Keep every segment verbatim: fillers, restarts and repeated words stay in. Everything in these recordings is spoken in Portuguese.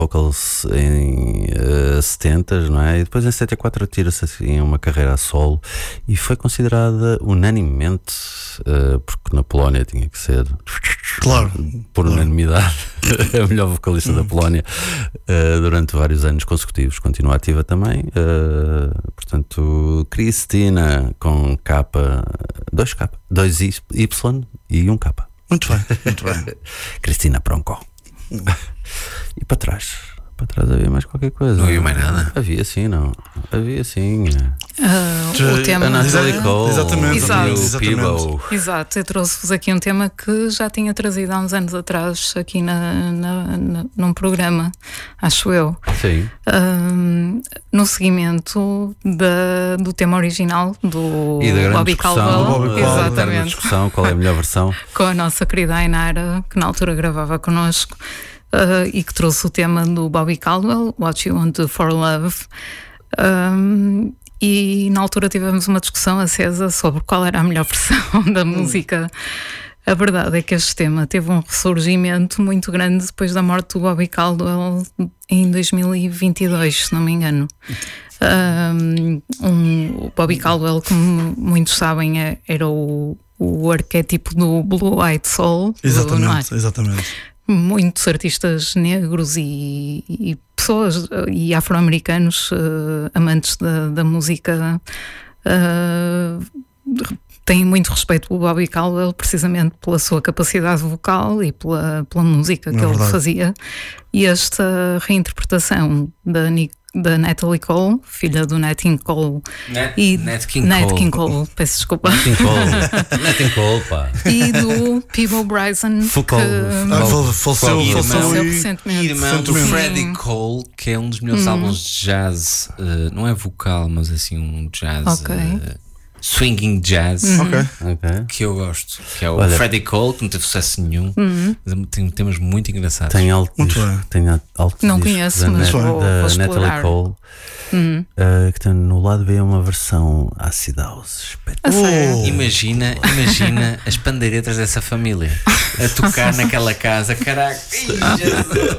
vocals em uh, setenta, não é? E depois em setenta e quatro tira-se assim uma carreira a solo e foi considerada unanimemente, uh, porque na Polónia tinha que ser, claro, por claro. unanimidade, a melhor vocalista hum. da Polónia uh, durante vários anos consecutivos. Continua ativa também. Uh, portanto, Cristina com capa, dois capa, dois Y e um capa. Muito bem, muito bem. Cristina Pronco. E para trás, para trás havia mais qualquer coisa. Não havia mais nada? Havia sim, não. Havia sim. Uh, o tema. A Natalie Cole. Exatamente, exatamente. O exatamente. Peebo. Exato, eu trouxe-vos aqui um tema que já tinha trazido há uns anos atrás aqui na, na, na, num programa, acho eu. Sim. Uh, no seguimento da, do tema original do e da grande Bobby discussão, Caldwell. Bobby Caldwell. Exatamente. Discussão, qual é a melhor versão? Com a nossa querida Ainara, que na altura gravava connosco. Uh, e que trouxe o tema do Bobby Caldwell, What You Want to Do for Love. Um, e na altura tivemos uma discussão acesa sobre qual era a melhor versão da música. A verdade é que este tema teve um ressurgimento muito grande depois da morte do Bobby Caldwell em dois mil e vinte e dois, se não me engano. Um, um, o Bobby Caldwell, como muitos sabem, é, era o, o arquétipo do Blue Eyed Soul. Exatamente, do, exatamente. Muitos artistas negros e, e pessoas e afro-americanos uh, amantes da, da música uh, têm muito respeito pelo Bobby Caldwell, precisamente pela sua capacidade vocal e pela, pela música que é ele verdade. fazia. E esta reinterpretação da Nick da Natalie Cole, filha do Nat King Cole Nat, e Nat King Nat Cole. King Cole, peço desculpa. Nat King Cole. Nat King Cole, pá. E do Peebo Bryson, Foucault. que Ah, fal- faleceu, Irmão. faleceu faleceu e... recentemente. Irmão do Recentemente. Freddie Cole, que é um dos meus Hum. álbuns de jazz, uh, não é vocal, mas assim um jazz, Ok. uh, swinging jazz, Ok. Ok. que eu gosto, que é o Olha. Freddie Cole, que não teve sucesso nenhum, mas tem temas muito engraçados. Tem alto Muito disco, bem. tem alto Não disco conheço, da, mas Nat- vou- da vou Natalie explorar. Cole, Hum. uh, que tem no lado B uma versão acid house. A sério? Oh. Imagina, imagina as pandeiretas dessa família a tocar naquela casa, caraca. Ih, Jesus.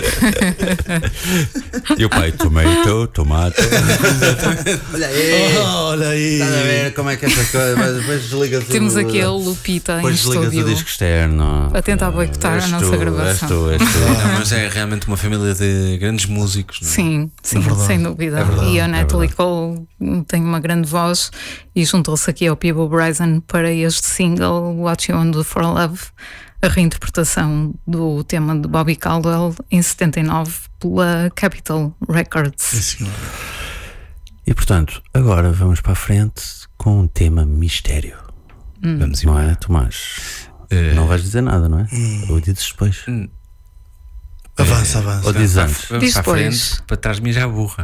E o pai, tomato, tomate. Olha aí. Olha aí. Estás a ver como é que essa coisa. Mas depois desliga tudo. Temos aqui a Lupita em Depois desliga o estúdio disco externo. a tentar boicotar a És nossa tu, gravação. És tu, és tu. Não, mas é realmente uma família de grandes músicos, não é? Sim, sim, verdade. sem dúvida. É verdade, e a é Natalie verdade. Cole tem uma grande voz e juntou-se aqui ao Peebo Bryson para este single What You Want to Do for Love, a reinterpretação do tema de Bobby Caldwell em setenta e nove pela Capitol Sim, Records. senhora. E portanto, agora vamos para a frente com um tema mistério. Vamos Não embora. é, Tomás? Eh, Não vais dizer nada, não é? Ou dizes depois? Avança, avança. Ou dizes Vamos antes? para, vamos Diz para a depois. frente, para trás de mim já a burra.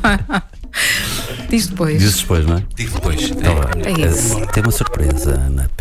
Diz depois. Dizes depois, não é? Digo depois. Então, É, vá. É isso. Tem uma surpresa na